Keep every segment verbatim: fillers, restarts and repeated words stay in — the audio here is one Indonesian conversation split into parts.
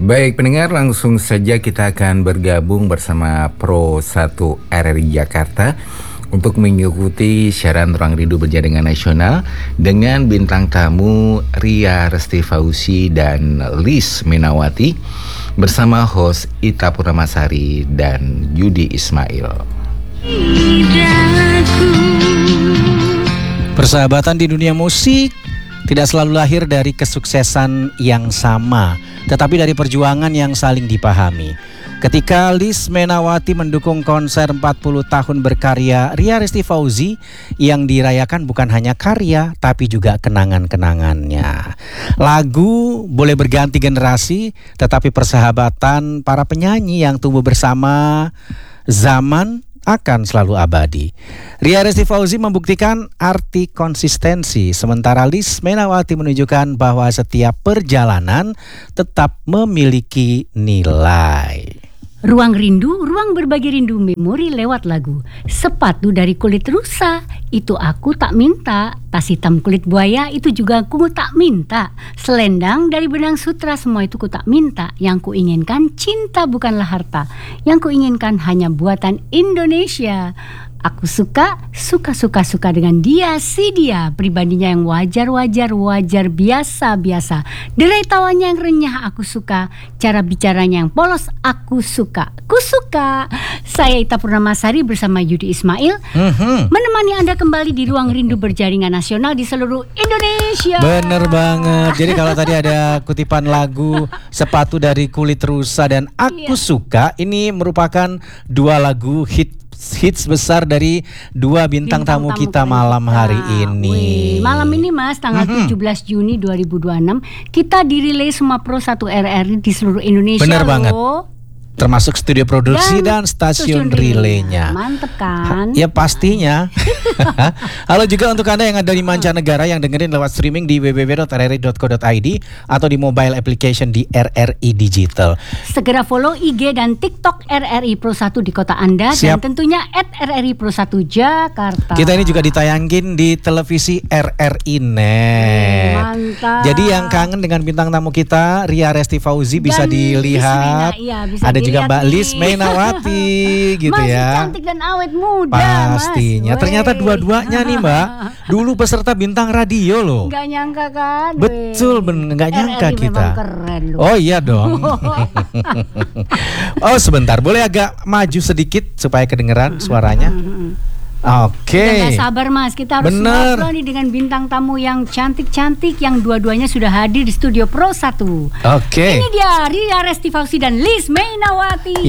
Baik pendengar, langsung saja kita akan bergabung bersama Pro satu R R I Jakarta untuk mengikuti siaran Ruang Rindu Berjaringan Nasional dengan bintang tamu Ria Resti Fauzi dan Liz Menawati bersama host Ita Purnamasari dan Yudi Ismail. Persahabatan di dunia musik tidak selalu lahir dari kesuksesan yang sama, tetapi dari perjuangan yang saling dipahami. Ketika Liz Menawati mendukung konser empat puluh tahun berkarya Ria Resti Fauzi, yang dirayakan bukan hanya karya tapi juga kenangan-kenangannya. Lagu boleh berganti generasi, tetapi persahabatan para penyanyi yang tumbuh bersama zaman akan selalu abadi. Ria Resti Fauzi membuktikan arti konsistensi, sementara Liz Menawati menunjukkan bahwa setiap perjalanan tetap memiliki nilai. Ruang Rindu, ruang berbagi rindu memori lewat lagu. Sepatu dari kulit rusa, itu aku tak minta. Tas hitam kulit buaya, itu juga aku tak minta. Selendang dari benang sutra, semua itu ku tak minta. Yang ku inginkan cinta bukanlah harta. Yang ku inginkan hanya buatan Indonesia. Aku suka, suka-suka-suka dengan dia, si dia. Pribadinya yang wajar-wajar, wajar biasa-biasa. Derai tawanya yang renyah, aku suka. Cara bicaranya yang polos, aku suka. Ku suka. Saya Ita Purnamasari bersama Yudi Ismail mm-hmm. menemani Anda kembali di Ruang Rindu Berjaringan Nasional di seluruh Indonesia. Bener banget. Jadi kalau tadi ada kutipan lagu Sepatu dari Kulit Rusa dan Aku yeah. Suka, ini merupakan dua lagu hit hits besar dari dua bintang, bintang tamu, tamu kita malam kita. hari ini. Wih, malam ini Mas, tanggal mm-hmm. tujuh belas Juni dua ribu dua puluh enam kita dirilai semua Pro satu R R I di seluruh Indonesia. Bener loh. banget. Termasuk studio produksi dan, dan stasiun relaynya. Mantep kan? Ha, ya pastinya. Halo juga untuk Anda yang ada di mancanegara yang dengerin lewat streaming di w w w dot r r i dot co dot i d atau di mobile application di R R I Digital. Segera follow I G dan TikTok R R I Pro satu di kota Anda. Siap. Dan tentunya at R R I Pro satu Jakarta. Kita ini juga ditayangin di televisi R R I Net. Mantap. Jadi yang kangen dengan bintang tamu kita Ria Resti Fauzi bisa dan dilihat. Iya, bisa ada juga Mbak nih. Liz Menawati gitu masih ya. Masih cantik dan awet muda. Pastinya. Mas. Ternyata dua-duanya nih Mbak dulu peserta bintang radio loh. Gak nyangka kan? Betul, ben gak nyangka R R I kita. Memang keren loh. Oh iya dong. Oh sebentar, boleh agak maju sedikit supaya kedengeran suaranya. Oke. Okay. Kita gak sabar Mas, kita harus ngobrol nih dengan bintang tamu yang cantik-cantik yang dua-duanya sudah hadir di studio Pro satu. Oke. Okay. Ini dia Ria Resti Fauzi dan Liz Menawati.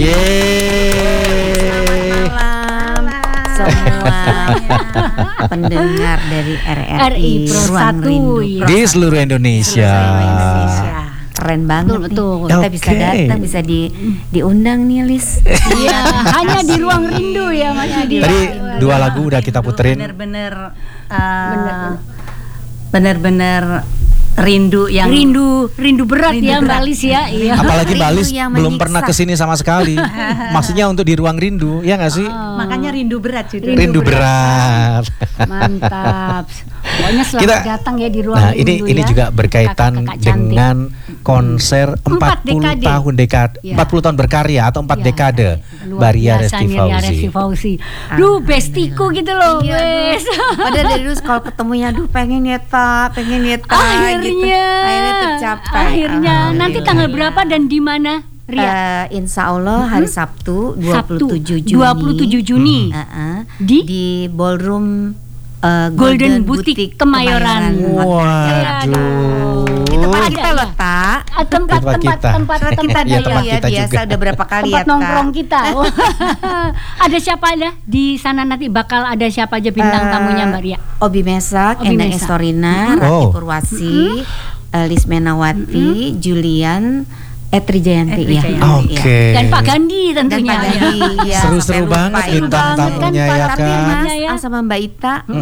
Yeay. Selamat malam semua pendengar dari R R I Pro satu ya. Di seluruh Indonesia. Keren banget betul, betul. Nih. Kita okay. bisa datang, bisa di diundang nih Liz. Iya, hanya di Ruang Rindu ya Mas Yudi. Tadi dua lagu udah kita puterin. Bener-bener uh, bener-bener rindu yang rindu rindu berat rindu ya Mbak Liz ya. Iya. Apalagi Mbak Liz belum pernah kesini sama sekali. Maksudnya untuk di Ruang Rindu, ya nggak sih? Oh. Makanya rindu berat juga. Rindu, rindu berat. berat. Mantap. Pokoknya selamat kita, datang ya di Ruang nah, Rindu. Ini ya. ini juga berkaitan dengan konser empat puluh tahun dekade, ya. empat puluh tahun berkarya atau empat ya, dekade Mbak Ria Resti Fauzi. Fauzi. Duh, bestiku gitu loh, iya, wes. Padahal dari dulu kalau ketemunya, duh pengen nyeta, pengen nyeta. Akhirnya, gitu. Akhirnya tercapai. Akhirnya, nanti tanggal berapa dan di mana? Ria? Uh, insya Allah hari mm-hmm. Sabtu dua puluh tujuh Juni. dua puluh tujuh Juni. Mm-hmm. uh-uh. Di di ballroom uh, Golden, Golden Boutique Kemayoran. Waduh. Itu tempat kita loh, Tak. Tempat tempat tempat tempat tempat ya, tempat kita biasa juga. Udah berapa kali tempat ya, nongkrong kita. Ada siapa ada di sana nanti bakal ada siapa aja bintang uh, tamunya Mbak Ria? Obi Mesak, Obi Endang Estorina, mm-hmm. Rati oh. Purwasi, mm-hmm. uh, Liz Menawati, mm-hmm. Julian Etri Jayanti ya. Oke. Okay. Dan Pak Gandhi tentunya. Dan Pak Gandhi, ya. Seru-seru banget bintang tamunya ya kan. Mas sama Mbak Ita. Mm-hmm.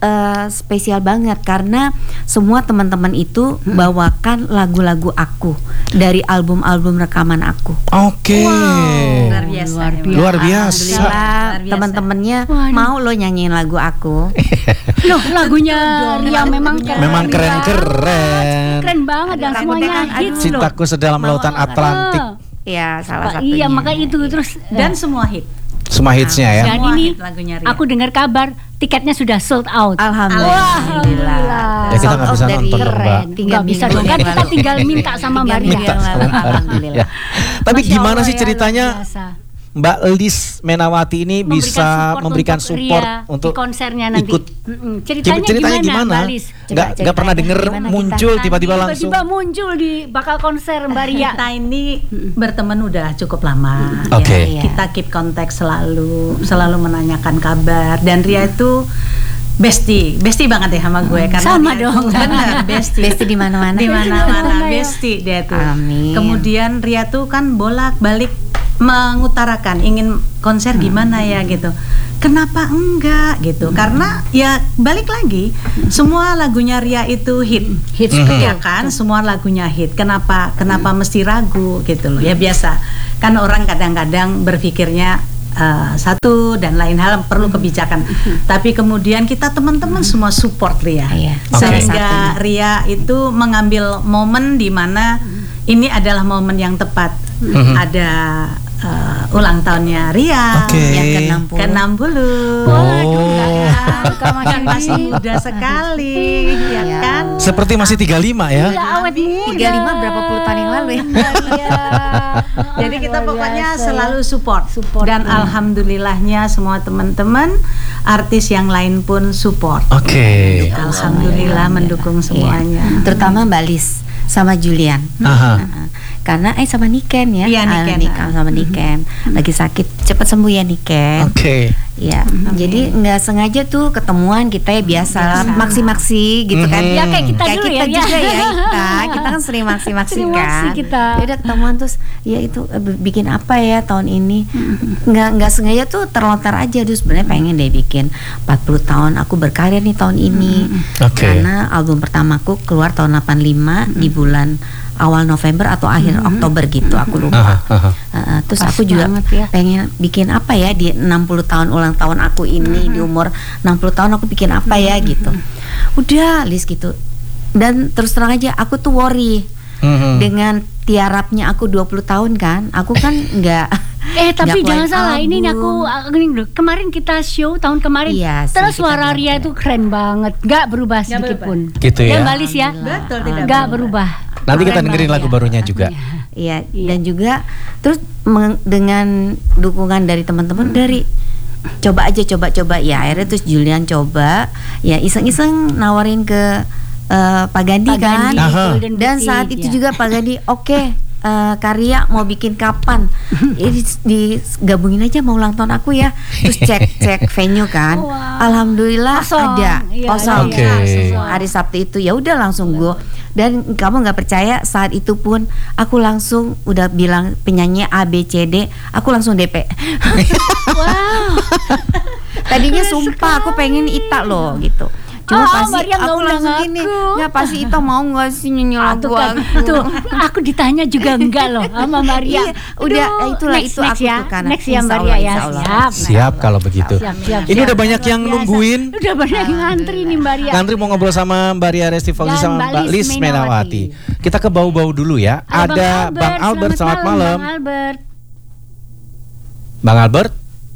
uh, spesial banget karena semua teman-teman itu hmm. bawakan lagu-lagu aku dari album-album rekaman aku. Oke. Okay. Wow, luar biasa. Luar biasa. Luar biasa. Teman-temannya mau lo nyanyiin lagu aku. Loh, lagunya Ria memang keren. Memang keren-keren. Keren banget dan semuanya hits loh. Cintaku Sedalam Lautan Atlantik. Ya, salah Iya, satunya. maka itu terus dan semua hit. Semua hitsnya ya. Dan ini aku dengar kabar tiketnya sudah sold out. Alhamdulillah. Alhamdulillah. Ya kita nggak bisa nonton dong, Mbak. Nggak bisa dong, kan kita tinggal minta sama Mbak Ria. Alhamdulillah. Tapi gimana sih ceritanya Mbak Lis Menawati ini memberikan bisa support memberikan untuk support Ria untuk di konsernya nanti. Ikut. Mm-mm. Ceritanya, Ceritanya gimana, gimana? Mbak Lis? Nggak nggak pernah denger muncul tiba-tiba langsung. Tiba-tiba muncul di bakal konser Mbak Ria. Kita ini berteman udah cukup lama. Oke. Okay. Ya, kita keep kontak selalu, selalu menanyakan kabar. Dan Ria itu bestie, bestie banget ya sama gue karena sama dong. Bener, bestie. Bestie di mana-mana. Di mana-mana bestie dia tuh. Amin. Kemudian Ria tuh kan bolak-balik mengutarakan ingin konser gimana ya gitu. Kenapa enggak gitu? Karena ya balik lagi semua lagunya Ria itu hit, hit ya kan? Semua lagunya hit. Kenapa kenapa mesti ragu gitu loh? Ya biasa. Kan orang kadang-kadang berpikirnya uh, satu dan lain hal perlu kebijakan. Tapi kemudian kita teman-teman semua support Ria. Iya. Sehingga Ria itu mengambil momen di mana ini adalah momen yang tepat. Ada uh, ulang tahunnya Ria okay. yang ke enam puluh. Oh. Kan masih muda sekali, ya, ya kan? Seperti masih tiga puluh lima ya? Ya awet muda. tiga puluh lima berapa puluh tahun yang lalu ya? Jadi kita pokoknya selalu support. support. Dan hmm. alhamdulillahnya semua teman-teman artis yang lain pun support. Oke. Okay. Alhamdulillah mendukung semuanya. Iya. Terutama Mbak Lis sama Julian. Aha. Uh, karena eh sama Niken ya. Iya, Niken. Uh, Niken sama Niken. Lagi sakit, cepat sembuh ya Niken. Oke. Okay. Ya, mm-hmm. Jadi nggak sengaja tuh ketemuan kita ya biasa, biasa. maksi-maksi gitu kan. Ya kayak kita kayak dulu kita ya. juga ya kita, kita kan sering maksi-maksi sering kan. Maksi kita. Ya udah ketemuan terus, ya itu bikin apa ya tahun ini? Nggak nggak sengaja tuh terlontar aja, terus sebenarnya pengen deh bikin empat puluh tahun aku berkarya nih tahun ini. Okay. Karena album pertamaku keluar tahun delapan puluh lima mm-hmm. di bulan awal November atau akhir mm-hmm. Oktober gitu, aku lupa. Uh-huh, uh-huh. Uh, terus Pas aku juga ya. pengen bikin apa ya di enam puluh tahun ulang tahun aku ini mm-hmm. di umur enam puluh tahun aku bikin apa ya mm-hmm. gitu. Udah list gitu. Dan terus terang aja aku tuh worry mm-hmm. dengan tiarapnya aku dua puluh tahun kan. Aku kan enggak Eh tapi jangan salah, album. ini aku ini kemarin kita show tahun kemarin, iya, terus suara Ria itu keren banget, nggak berubah sedikit pun. Gitu ya. Dan Mbak Lis ya, betul tidak nggak berubah. Nanti kita dengerin lagu barunya juga. Iya, dan juga terus meng- dengan dukungan dari teman-teman hmm. dari coba aja coba-coba ya akhirnya terus Julian coba ya iseng-iseng nawarin ke uh, Pak Gandhi Pak kan Gandhi, dan saat itu ya. juga Pak Gandhi oke okay, Uh, karya mau bikin kapan? Ini digabungin aja mau ulang tahun aku ya. Terus cek cek venue kan. Wow. Alhamdulillah kosong. ada kosong. Iya, okay. Hari Sabtu itu ya udah langsung gue. Dan kamu nggak percaya saat itu pun aku langsung udah bilang penyanyi A B C D, aku langsung D P. Wow. Tadinya sumpah aku pengen Ita loh gitu. Cuma oh, pasti aku langsung aku. gini nggak pasti Ita mau nggak sih nyanyi lagu kan, aku tuh aku ditanya juga enggak loh sama Maria. Iya, udah ya itulah next, itu next aku ya. tuh kan Next ya Maria ya. Siap, siap kalau begitu. Siap, siap, siap. Ini udah banyak yang nungguin. Udah banyak yang ngantri nih Mbak Ria. Ngantri mau ngobrol sama Mbak Ria Resti Fauzi sama Mbak Lis Menawati. Kita ke bau-bau dulu ya. Halo, Ada Bang Albert, selamat malam. Bang Albert. Bang Albert.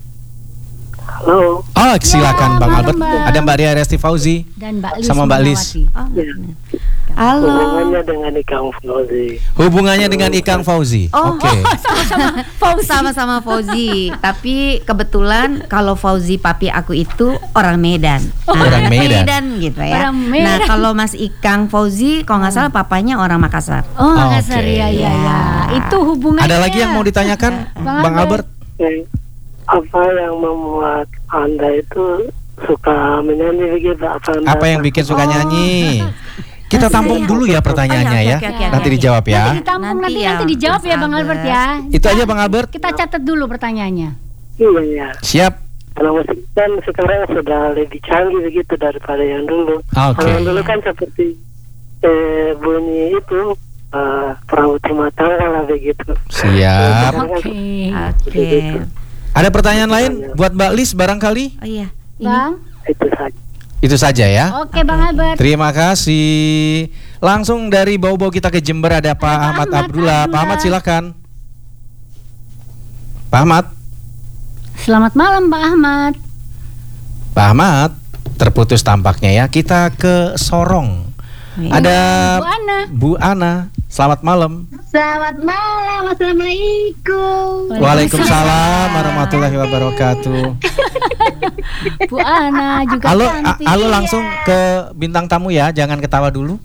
Halo. Oh, silakan ya, Bang Albert. Mbak. Ada Mbak Ria Resti Fauzi dan Mbak Lis sama Mbak Lis. Oh, ya. Halo. Hubungannya dengan Ikang Fauzi. Hubungannya dengan Ikang Fauzi. Oh, Oke. Okay. Oh, sama-sama Fauzi. Sama-sama Fauzi. Tapi kebetulan kalau Fauzi papi aku itu orang Medan. Oh, nah, orang Medan. Medan gitu ya. Orang Medan. Nah, kalau Mas Ikang Fauzi kalau nggak salah papanya orang Makassar. Oh, Makassar okay. ya, ya, ya. Itu hubungannya. Ada lagi yang mau ditanyakan, Bang, Bang Albert? Okay. Apa yang membuat Anda itu suka menyanyi begitu? Apa, apa yang bikin suka oh. nyanyi? Kita tampung dulu ya pertanyaannya ya. Okay, okay, okay, nanti okay. dijawab ya. Nanti ditampung, nanti, nanti, ya, nanti dijawab ya Bang Albert ya. Itu aja Bang Albert. Kita catat dulu pertanyaannya. Iya ya. Siap. alat musik kan sekarang sudah lebih canggih begitu daripada yang dulu. Oke. Kalau yang dulu kan seperti eh, bunyi itu uh, perahu rumah tangga lah begitu. Siap. Oke. Oke. Ada pertanyaan lain buat Mbak Lis barangkali? Oh iya. Bang. Itu saja. Itu saja ya. Oke, Bang Albert. Terima kasih. Langsung dari Bau-Bau kita ke Jember ada Pak Ahmad Ahmad Abdullah. Pak Ahmad silakan. Pak Ahmad. Selamat malam, Pak Ahmad. Pak Ahmad terputus tampaknya ya. Kita ke Sorong. Ada Bu Ana. Bu Ana. Selamat malam. Selamat malam, assalamualaikum. Waalaikumsalam warahmatullahi wabarakatuh. Bu Ana juga Halo, a- cantik. halo langsung ke bintang tamu ya, jangan ketawa dulu.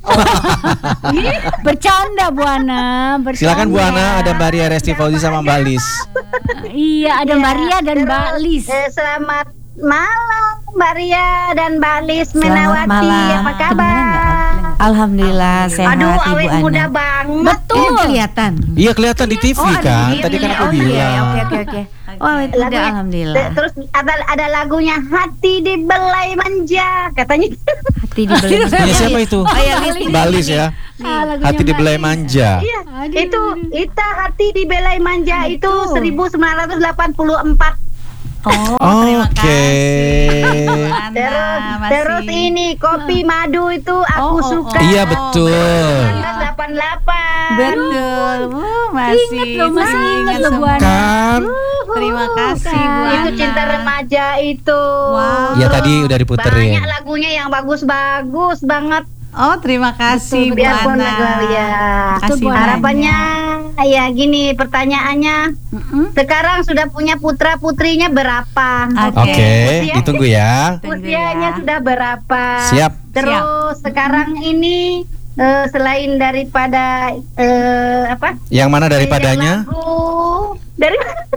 Bercanda Bu Ana, bercanda. Silakan Bu Ana, ada Mbak Ria Resti Fauzi sama Mbak Lis. Iya, ada Mbak Ria dan Mbak Lis. Eh, selamat malam Mbak Ria dan Mbak Lis Selamat Menawati. malam. Apa kabar? Alhamdulillah sehat Aduh, Ibu awet Ana. muda banget. Betul. Eh, kelihatan. Iya kelihatan di T V Oh, ada kan, di T V. tadi kan aku Oh, iya, bilang. Oke oke oke. Oh itu udah Lagunya- alhamdulillah. Terus ada ada lagunya Hati Dibelai Manja katanya. Hati dibeli Punya siapa itu? Oh ya Lis. Mbak Lis ya. Ah, lagunya Hati Mbak dibelai Lis. manja. Iya, Aduh. itu Ita Hati Dibelai Manja itu Betul. seribu sembilan ratus delapan puluh empat. Oh, Oke. Terus terus ini Kopi Madu itu aku Oh, oh, suka. oh. Iya betul. seribu sembilan ratus delapan puluh delapan. Betul. Uh, masih Ingat loh, masih ingat loh, Bu Ana. Kan? Terima kasih Bu Itu Ana. Cinta Remaja itu. Wow. Ya tadi udah diputerin. Banyak lagunya yang bagus-bagus banget. Oh, terima kasih Bu Biarpun Ana. lagu ya. Kasih Bu Ana. Harapannya ya gini pertanyaannya. Mm-mm. Sekarang sudah punya putra putrinya berapa? Oke. Oke, Usia- ditunggu ya. Tunggu Usianya ya. sudah berapa? Siap. Terus sekarang ini eh, selain daripada eh, apa? Yang mana daripadanya? Lagu dari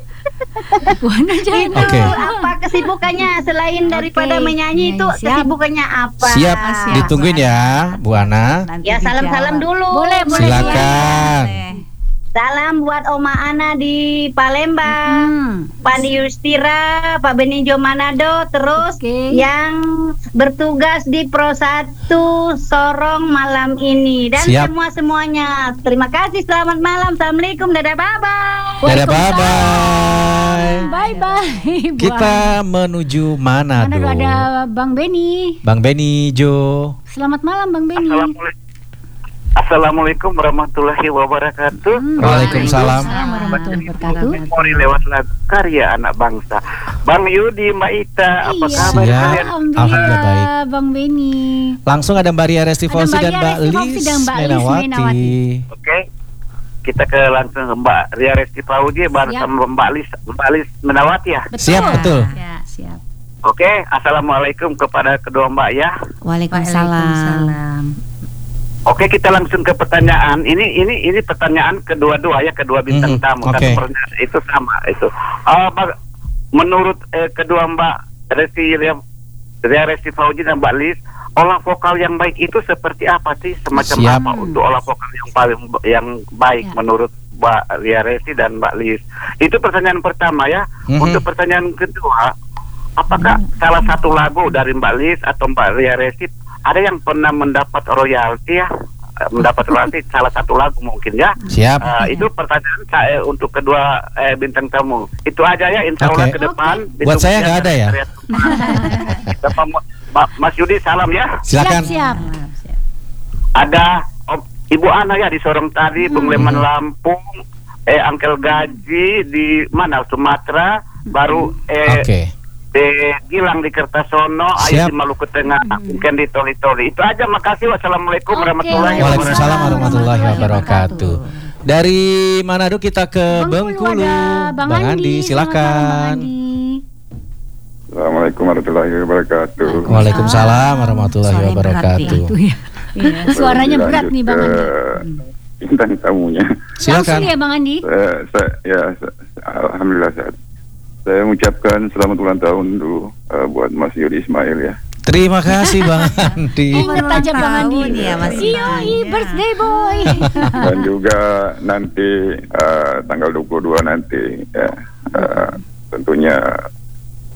Bu Ana jangan. itu Oke. apa kesibukannya selain daripada menyanyi itu Siap. kesibukannya apa? Siap, Siap. ditungguin ya, Bu Ana. Nanti Ya salam-salam dijawab. dulu. Boleh, boleh. Silakan. Boleh. Salam buat Oma Ana di Palembang, Hmm. Pandi Yustira, Pak Benijo Manado, terus Oke. yang bertugas di Pro satu Sorong malam ini dan Siap. semua semuanya. Terima kasih, selamat malam, assalamualaikum, dadah, bye bye. Dadah, bye-bye. Bye bye. Bu Ana. Kita menuju Mana Manado. tuh ada Bang Beni. Bang Beni Jo. Selamat malam Bang Beni. Assalamualaikum. Assalamualaikum warahmatullahi wabarakatuh. Hmm. Waalaikumsalam. Warahmatullahi wabarakatuh. Memori lewat lagu karya anak bangsa. Bang Yudi, Mbak Ita, apa Iya. kabar Siap. kalian? Alhamdulillah, Alhamdulillah baik. Bang Beni. Langsung ada Mbak Ria Resti Ada Fauzi Mbak dan Ria Mbak Resti Fauzi Lis dan Mbak Lis Menawati. Menawati. Oke. Kita ke langsung ke Mbak Ria Resti Fauzi bersama Mbak Lis, Mbak Lis Menawati ya. Siap, betul. Ya, siap. Oke, assalamualaikum kepada kedua Mbak ya. Waalaikumsalam. Oke, kita langsung ke pertanyaan. Ini ini ini pertanyaan kedua-dua ya, kedua bintang Mhm, tamu. oke. Karena pertanyaan itu sama itu. Uh, Mbak- menurut eh, kedua Mbak Resti Ria, Ria Resti Fauzi dan Mbak Lis, olah vokal yang baik itu seperti apa sih? Semacam Siap. apa untuk olah vokal yang paling yang baik Ya. menurut Mbak Ria Resti dan Mbak Lis? Itu pertanyaan pertama ya. Mhm. Untuk pertanyaan kedua, apakah salah satu lagu dari Mbak Lis atau Mbak Ria Resti ada yang pernah mendapat royalti ya, eh, mendapat royalti salah satu lagu mungkin ya. Siap. Eh, itu pertanyaan saya untuk kedua eh, bintang tamu. Itu aja ya, insya Allah Oke. ke depan. Buat saya nggak ada ya? Bapak Ma- Mas Yudi salam ya. Silakan. Siap, siap. Ada Om- Ibu Ana ya di Sorong tadi, Bung Leman Lampung, eh Angkel Gaji di mana Sumatera, baru eh Oke. di Gilang di Kertasono, Siap. Ayu di Maluku Tengah, mungkin di Toli-Toli. Itu aja, makasih. Wassalamualaikum Oke. warahmatullahi Waalaikumsalam wabarakatuh. warahmatullahi wabarakatuh. Dari Manado kita ke Bengkulu Bengkulu. ada Bang, Bang Andi, Andi, selamat malam, Bang silakan. Andi. Assalamualaikum warahmatullahi wabarakatuh. Waalaikumsalam warahmatullahi Suara yang berat wabarakatuh. Itu ya. Suaranya berat nih Bang Andi. Andi. Bintang tamunya. Silakan. Langsung ya Bang Andi. Saya, saya, ya, saya, alhamdulillah sehat. Saya mengucapkan selamat ulang tahun dulu uh, buat Mas Yudi Ismail ya. Terima kasih Bang Andi. Ingat aja Bang Andi. tahun ya, Mas Iyo, Ismail. birthday boy. Dan juga nanti uh, tanggal dua puluh dua nanti ya, uh, tentunya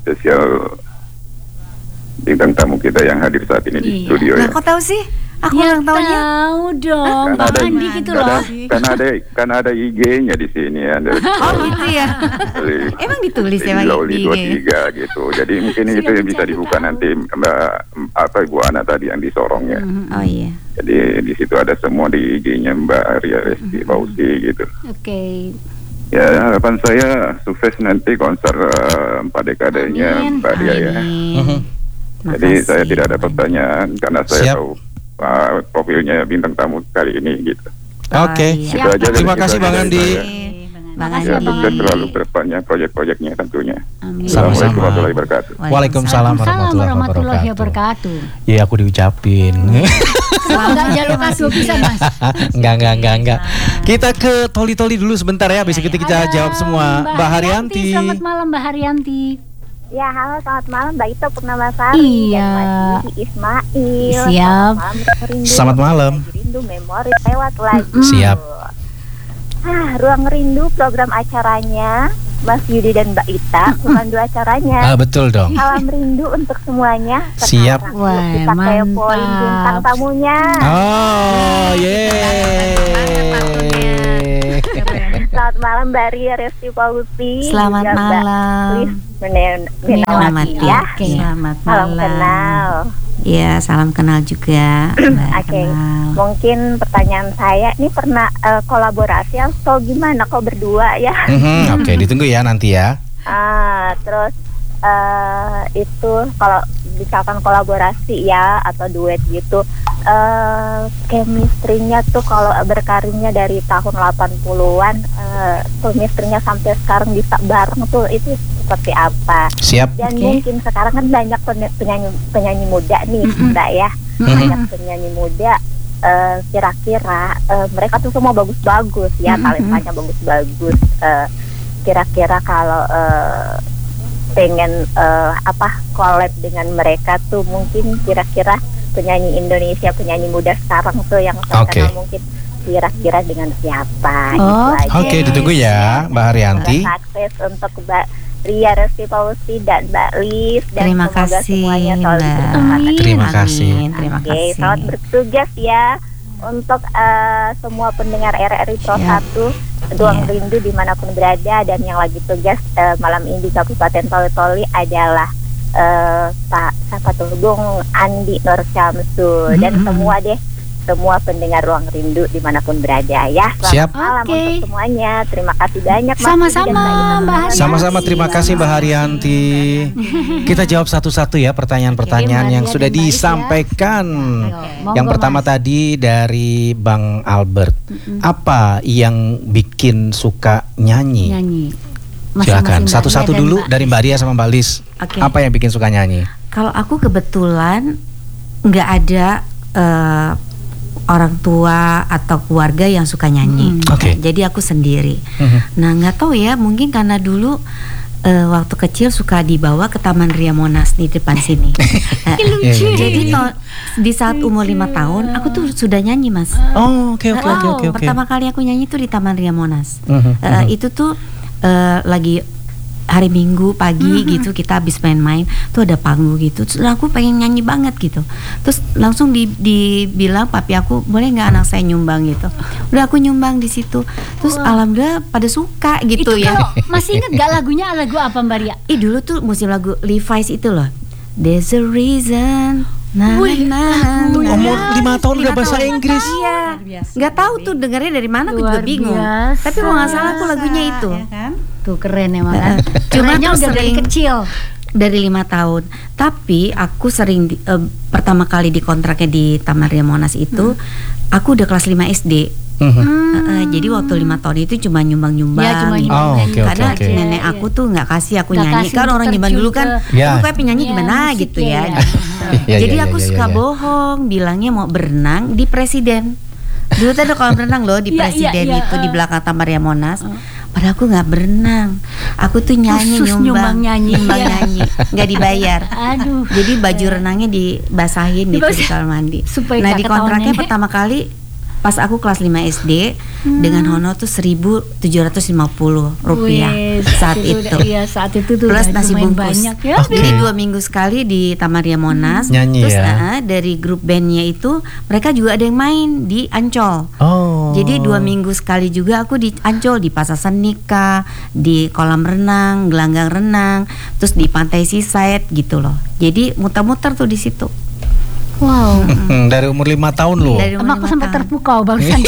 spesial bintang tamu kita yang hadir saat ini di Iya. studio Nah, ya. kok tahu sih? Aku Ya ulang tahunnya. tahu dong, Kan Bang ada- Andi gitu kan loh. ada, kan ada kan ada I G-nya di sini ya. Dari, Oh gitu ya. dari Emang ditulis ya Lady Bang Lowly di I dua G? puluh tiga gitu. Jadi mungkin Sudah itu yang bisa mencari dibuka tahu. nanti Mbak apa Ibu Ana tadi yang di Sorongnya. Oh iya. Jadi di situ ada semua di I G-nya Mbak Ria Resti Fauzi gitu. Oke. Ya harapan saya sukses nanti konser uh, empat dekadenya Amin. Mbak Ria ya. Amin. Jadi Makasih, saya tidak ada Bang. pertanyaan karena saya Siap. tahu uh, profilnya bintang tamu kali ini gitu. Oke. Oh, iya. Itu aja dari Terima kita, kasih Bang dari Andi. saya. Bang Makasih, Ya Andi. sukses selalu ke depannya proyek-proyeknya tentunya. Amin. Sama-sama. Assalamualaikum warahmatullahi wabarakatuh. Waalaikumsalam Waalaikumsalam warahmatullahi wabarakatuh. wabarakatuh. Iya, aku diucapin. Enggak jalur kado bisa Mas. Enggak, enggak, enggak, enggak. Kita ke Toli-Toli dulu sebentar ya, habis itu kita Ada jawab semua. Mbak Haryanti. Selamat malam Mbak Haryanti. Ya, halo, selamat malam Mbak Ito Purnamasari Iya. dan Mas Didi Ismail. Siap. Selamat malam, Ruang Rindu. Selamat malam. Lagi Rindu memori lewat lagi. Siap. Ah, Ruang Rindu program acaranya Mas Yudi dan Mbak Ita, bukan dua acaranya. Ah, betul dong. Salam rindu untuk semuanya. Siap. Sekarang Wah, yuk kita kepoin mantap. bintang tamunya. Oh, yeay. Selamat malam Mbak Ria Resti Fauzi. Selamat juga Mbak malam. Lis Men- Selamat Menawati ya. Oke. Selamat Salam malam. kenal. Iya, salam kenal juga. Mbak Oke, kenal. mungkin pertanyaan saya ini pernah eh, kolaborasi atau gimana kok berdua ya? Mhm, Oke, ditunggu ya nanti ya. Ah, terus eh itu kalau misalkan kolaborasi ya atau duet gitu, eh chemistry-nya tuh kalau berkarirnya dari tahun delapan puluhan, eh chemistry-nya sampai sekarang bisa bareng tuh itu seperti apa? Siap. Dan Oke. mungkin sekarang kan banyak pen- penyanyi penyanyi muda nih, Mbak ya. Banyak penyanyi muda, eh, kira-kira eh, mereka tuh semua bagus-bagus ya, talentanya bagus-bagus. Eh, kira-kira kalau eh, pengen eh, apa collab dengan mereka tuh mungkin kira-kira penyanyi Indonesia, penyanyi muda sekarang tuh yang Oke. terkenal mungkin kira-kira dengan siapa? Oh, Gitu aja. Oke, ditunggu ya, Mbak Haryanti. Sukses untuk Mbak Ria Resti Fauzi dan Mbak Lis dan Terima semoga kasih, semuanya selalu Mbak. bersemangat. Amin. Terima kasih. Amin, terima Oke, kasih. selamat bertugas ya untuk eh, semua pendengar R R I Pro Siap. satu Ruang Iya. Rindu dimanapun berada, dan yang lagi tugas eh, malam ini di Kabupaten Toli-Toli adalah eh, Pak siapa tuh Bung Andi Nur Syamsul dan Mhm. semua deh semua pendengar Ruang Rindu dimanapun berada ya. Selamat Siap. malam Oke. untuk semuanya. Terima kasih banyak Mas Sama-sama, Didi dan Mbak Ita. Mbak Haryanti. Sama-sama, terima kasih Mbak Haryanti. Kita jawab satu-satu ya pertanyaan-pertanyaan Oke, yang Mbak sudah Ria dan Mbak Lis ya. disampaikan. Monggo, Yang pertama Mas. tadi dari Bang Albert. Apa yang bikin suka nyanyi? Nyanyi. Silakan, Masing-masing Mbak satu-satu Ria dan dulu Mbak dari Mbak Ria sama Mbak Lis. Oke. Apa yang bikin suka nyanyi? Kalau aku kebetulan nggak ada eh, orang tua atau keluarga yang suka nyanyi. Hmm. Oke. Jadi aku sendiri. Mhm. Nah, nggak tahu ya, mungkin karena dulu eh, waktu kecil suka dibawa ke Taman Ria Monas di depan sini. Eh, Iya, iya, Jadi to- di saat umur lima tahun aku tuh sudah nyanyi, Mas. Oh, oke oke oke Oh, oke oke. Pertama kali aku nyanyi tuh di Taman Ria Monas. Mhm, Eh, itu tuh eh, lagi hari Minggu pagi gitu, kita habis main-main tuh ada panggung gitu, terus aku pengen nyanyi banget gitu, terus langsung di, dibilang papi aku, boleh nggak anak saya nyumbang gitu. Udah aku nyumbang di situ, terus alhamdulillah pada suka gitu Itu ya. kalau masih inget gak lagunya, lagu apa Mbak Ria? Ih, dulu tuh musim lagu Levi's itu loh, There's a Reason. Nah, Wih, nah, lagunya. Umur lima tahun udah Lima bahasa tahun. Inggris. Iya, nggak tahu tuh dengarnya dari mana, aku juga Luar bingung. biasa. Tapi kalau nggak salah aku lagunya itu. Ya kan? Tuh keren emang kan. Cuma Kerennya tuh udah dari sering- kecil. Dari lima tahun. Tapi aku sering di- eh, pertama kali dikontraknya di Taman Ria Monas itu, aku udah kelas lima S D. Mhm. Eh, eh, jadi waktu lima tahun itu cuma nyumbang-nyumbang. Ya, cuma gitu. Oh, oke, oke, Karena oke. nenek aku tuh nggak kasih aku Nggak nyanyi. kasih Kan untuk orang zaman terjun dulu kan, ke- Ya. aku kayak penyanyi Ya, gimana musik gitu ya, ya. ya. Ya, Jadi ya, aku ya, ya, suka ya. bohong, bilangnya mau berenang di Presiden. Dulu tuh ada kolam renang loh di Iya, iya, Presiden iya, itu di eh. belakang Taman Ria Monas. Padahal aku nggak berenang. Aku tuh nyanyi Khusus nyumbang nyanyi. nyumbang Iya. nyanyi, nggak dibayar. Aduh. Jadi baju renangnya dibasahin gitu di Dibasah- kamar mandi. Supaya Nah nggak di ketahuan kontraknya nenek. pertama kali pas aku kelas lima S D hmm. dengan honor tuh seribu tujuh ratus lima puluh rupiah Wih, saat itu. itu. Udah, iya, saat itu tuh plus nasi bungkus. Banyak, ya. Okay. Jadi dua minggu sekali di Taman Ria Monas. Hmm. Nyanyi Terus ya. nah, dari grup bandnya itu mereka juga ada yang main di Ancol. Oh. Jadi dua minggu sekali juga aku di Ancol, di Pasar Senika, di kolam renang, gelanggang renang, terus di Pantai Seaside gitu loh. Jadi muter-muter tuh di situ. Wow. Dari umur lima tahun loh. Emang aku sampai terpukau barusan.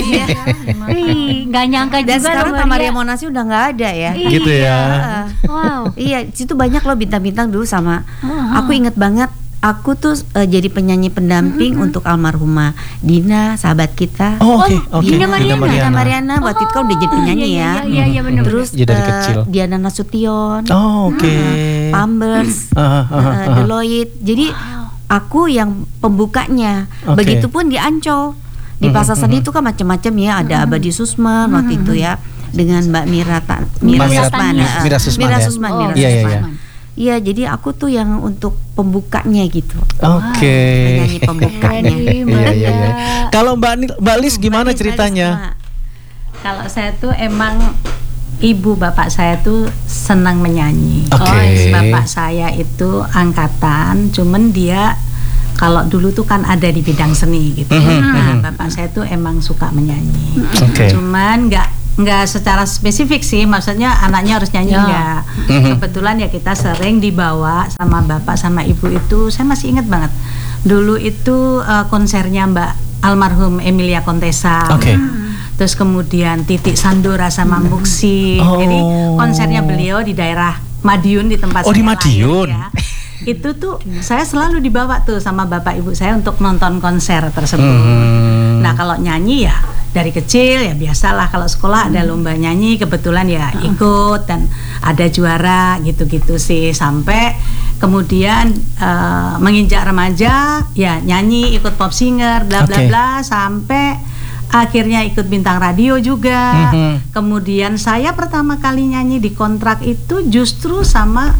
Ih, nggak nyangka dan juga. Dan sekarang Taman Ria Monas udah nggak ada ya. Gitu ya. Wow. Iya, situ banyak loh bintang-bintang dulu sama. Uh-huh. Aku inget banget. Aku tuh uh, jadi penyanyi pendamping mm-hmm. untuk almarhumah Dina, sahabat kita. Oh, oke, okay, oke. Okay. Dina Mariana, Dina Mariana, waktu itu kan udah jadi penyanyi oh, iya, ya. Iya, iya, benar. Terus jadi dari kecil. Uh, Diana Nasution. Oh, oke. Okay. Uh, Pampers, uh, uh, uh, uh, Deloitte. Jadi aku yang pembukanya. Okay. Begitupun di Ancol. Di Pasar Seni itu kan macam-macam ya. Ada Abadi Susman waktu itu ya. Dengan Mbak Mira Ta- Mira, Mira Susman. Mira Susman. Mira Susman. Oh, Mira iya, iya, iya. Iya, jadi aku tuh yang untuk pembukanya gitu. Oke. Okay. Penyanyi pembukanya. Iya, iya, iya. Kalau Mbak Mbak Lis gimana ceritanya? Kalau saya tuh emang ibu bapak saya tuh senang menyanyi. Okay. Oh, bapak saya itu angkatan, cuman dia kalau dulu tuh kan ada di bidang seni gitu. Mm-hmm. Nah, bapak saya tuh emang suka menyanyi. Okay. Cuman nggak nggak secara spesifik sih, maksudnya anaknya harus nyanyi ya. nggak. Mm-hmm. Kebetulan ya kita sering dibawa sama bapak sama ibu itu. Saya masih ingat banget. Dulu itu uh, konsernya Mbak almarhum Emilia Contessa. Oke. Okay. Terus kemudian Titik Sandora sama Muksi. Oh. Jadi konsernya beliau di daerah Madiun di tempat oh, saya di Madiun. lahir, ya. Itu tuh saya selalu dibawa tuh sama bapak ibu saya untuk nonton konser tersebut. Hmm. Nah kalau nyanyi ya dari kecil ya biasalah, kalau sekolah ada lomba nyanyi kebetulan ya ikut dan ada juara gitu-gitu sih, sampai kemudian uh, menginjak remaja ya nyanyi, ikut pop singer bla bla bla okay. sampai akhirnya ikut bintang radio juga. Mm-hmm. Kemudian saya pertama kali nyanyi di kontrak itu justru sama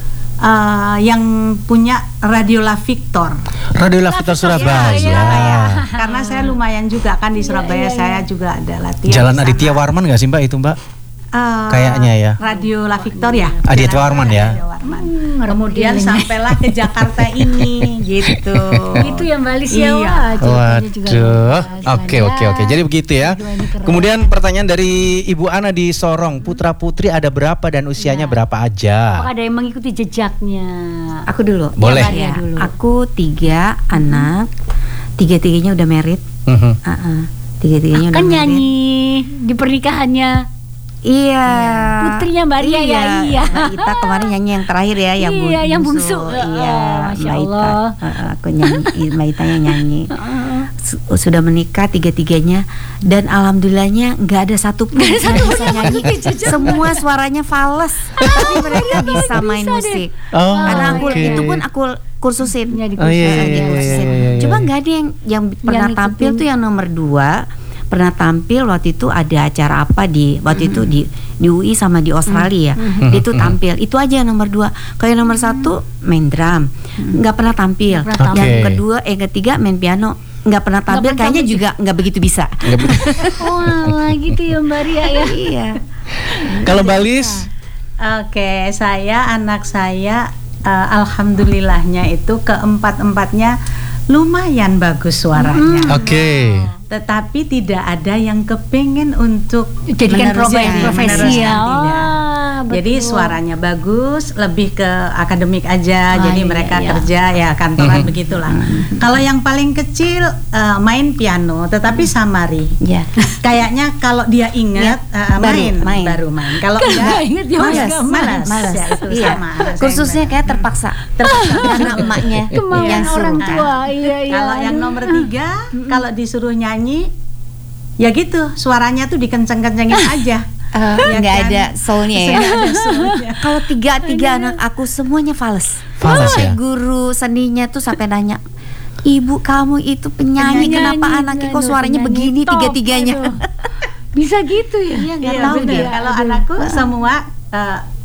Uh, yang punya Radio La Victor. Radio La Victor Surabaya. Surabaya. Karena saya lumayan juga kan di Surabaya, iya, iya, saya juga ada latihan. Jalan Aditya Warman nggak sih Mbak itu Mbak? Uh, Kayaknya ya. Radio La Victor ya. Aditya Warman ya. Hmm, kemudian sampailah ke Jakarta ini gitu. Itu yang Mbak Lis ya. Iya. Waduh. Oke oke oke. Jadi begitu ya. Kemudian pertanyaan dari Ibu Ana di Sorong, putra putri ada berapa dan usianya ya. berapa aja? Oh, ada yang mengikuti jejaknya. Aku dulu. Boleh. Ya, dulu. Aku tiga hmm. anak, tiga tiganya udah married. Hmm. Uh-uh. Tiga tiganya udah kan married. Nyanyi di pernikahannya. Iya. iya. Putrinya Mbak Ria iya. ya. Iya. Mbak Ita kemarin nyanyi yang terakhir ya, yang iya, bungsu. yang bungsu. Iya, oh, Masya Allah. Mbak Ita. Uh, aku nyanyi, Mbak Ita yang nyanyi. Sudah menikah tiga-tiganya dan alhamdulillahnya nggak ada satu pun yang bisa nyanyi. Semua suaranya fals, tapi mereka bisa main musik. Oh, Karena aku okay. itu pun aku kursusin. Ya, oh, iya, iya, kursusin. iya, iya, iya. Cuma nggak ada yang yang pernah yang tampil tuh yang nomor dua. Pernah tampil waktu itu ada acara apa di waktu mm-hmm. itu di di U I sama di Australia. Mm-hmm. Dia tuh tampil. Itu aja yang nomor dua. Kalau yang nomor satu main drum, nggak mm-hmm. pernah tampil. Okay. Yang kedua, yang ketiga main piano, nggak pernah tampil. Gak kayaknya tampil. Juga nggak begitu bisa. Wah, gitu ya Mbak Ria ya. Iya. Kalau Mbak Lis? Oke, saya anak saya uh, alhamdulillahnya itu keempat-empatnya lumayan bagus suaranya. Oke. Okay. Tetapi tidak ada yang kepengen untuk jadikan profesi ya. Oh, jadi suaranya bagus, lebih ke akademik aja. Oh, jadi iya, mereka iya. kerja ya kantoran mm-hmm. begitulah. Mm-hmm. Kalau yang paling kecil uh, main piano, tetapi samari. Ya. Kayaknya kalau dia ingat ya, uh, main, baru main, baru main. Kalau enggak ingat dia malas, malas, malas. malas. Ya, itu iya. sama. Kursusnya kayak terpaksa, terpaksa karena emaknya yang orang tua. Iya, iya. Kalau yang nomor tiga, mm-hmm. kalau disuruh nyanyi, ya gitu, suaranya tuh dikenceng-kencengin aja. Uh, ya nggak kan? ada soulnya ya. Kalau tiga tiga anak aku semuanya fals. Fals ya. Guru seninya tuh sampai nanya, ibu kamu itu penyanyi, penyanyi kenapa anaknya kok suaranya begini tiga tiganya? Bisa gitu ya? Iya nggak tahu deh. Kalau anakku semua uh,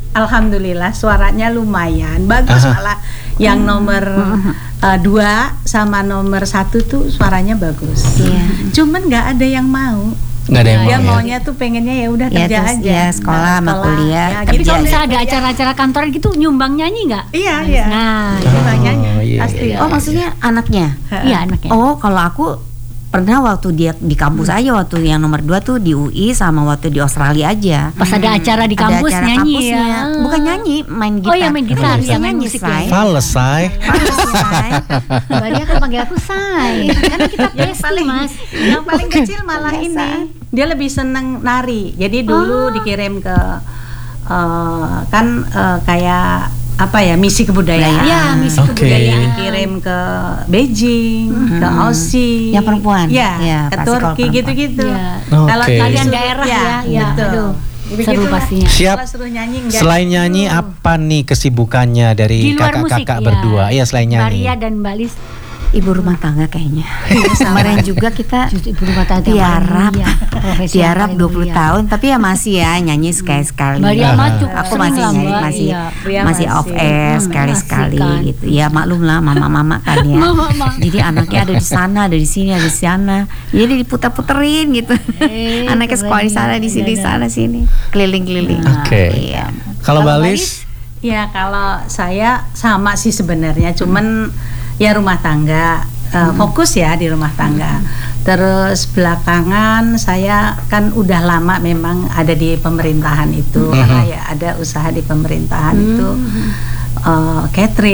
alhamdulillah suaranya lumayan bagus. Aha. Malah yang nomor uh, dua sama nomor satu tuh suaranya bagus. Iya. Cuman nggak ada yang mau. Nggak ada yang Dia mau ya? maunya tuh pengennya ya udah Ya, kerja terus aja. ya sekolah sama Sekolah, kuliah. ya, Tapi gitu. kalau misalnya ada acara-acara kantoran gitu nyumbang nyanyi nggak? Iya, iya. Nah, Dia nyanyi Oh, iya, pasti. iya. Oh, maksudnya anaknya? iya anaknya. Oh, kalau aku pernah waktu dia di kampus aja, waktu yang nomor dua tuh di U I sama waktu di Australia aja. Pas ada acara di Ada kampus acara nyanyi kampusnya. ya. Bukan nyanyi, main gitar. Oh ya main gitar, Terus ya main nyanyi, musik Say. ya. Fales, Say. Fales, Say. Mbak Ria kan panggil aku Say. Karena kita yang pesti paling mas. yang paling kecil malah ini dia lebih seneng nari. Jadi dulu Oh. dikirim ke eh, kan eh, kayak apa ya misi kebudayaan. Ya misi Oke. kebudayaan. Dikirim ke Beijing, ke Aussie. Yang perempuan? Ya, Ya, ke pasti kalau Turki perempuan. gitu-gitu. Ya. Kalau Oke. Kalian disuruh- daerah ya, ya. betul. Aduh, Begitu seru lah. pastinya. Siap. Kalau suruh nyanyi enggak. Selain nyanyi, apa nih kesibukannya dari Di luar musik kakak-kakak ya. berdua? Iya, selain Mbak nyanyi. Ria dan Mbak Lis Ibu rumah tangga kayaknya. Kemarin juga kita justru ibu rumah tangga tiarap, Mbak Ria. Profesi tiarap yang dua puluh paling mulia. tahun, tapi ya masih ya nyanyi sekali-sekali. Mbak Ria mah cukup Aku sering masih lah, nyanyi, Mbak. masih Iya. Ria masih masih. off air Hmm, sekali-sekali masih kan. gitu. Ya maklum lah mama-mama kan ya. Mama-mama. Jadi anaknya ada di sana, ada di sini, ada di sana. Jadi diputar-puterin gitu. Eh, Anaknya sekolah di sana, di sini, di sana, sini, keliling-keliling. Oke. Iya. Kalau Mbak Kalau Lis? Ya kalau saya sama sih sebenarnya, cuman ya rumah tangga, eh, fokus ya di rumah tangga. Terus belakangan saya kan udah lama memang ada di pemerintahan itu, karena ya ada usaha di pemerintahan itu, eh, catering.